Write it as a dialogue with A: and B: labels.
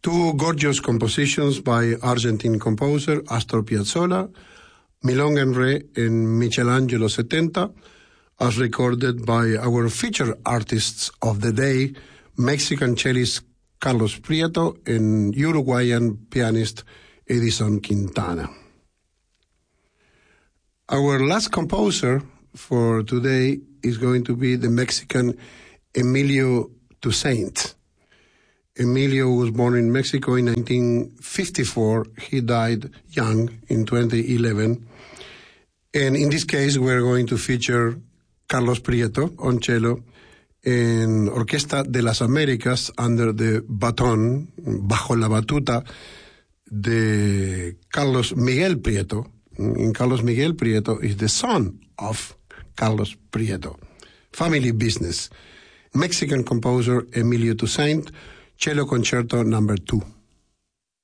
A: Two gorgeous compositions by Argentine composer Astor Piazzolla, Milonga en Re and Michelangelo 70, as recorded by our featured artists of the day, Mexican cellist Carlos Prieto and Uruguayan pianist Edison Quintana. Our last composer for today is going to be the Mexican Emilio Toussaint. Emilio was born in Mexico in 1954. He died young in 2011. And in this case, we're going to feature Carlos Prieto on cello and Orquesta de las Américas under the baton, bajo la batuta de Carlos Miguel Prieto. And Carlos Miguel Prieto is the son of Carlos Prieto. Family business. Mexican composer Emilio Toussaint, Cello Concerto No. 2.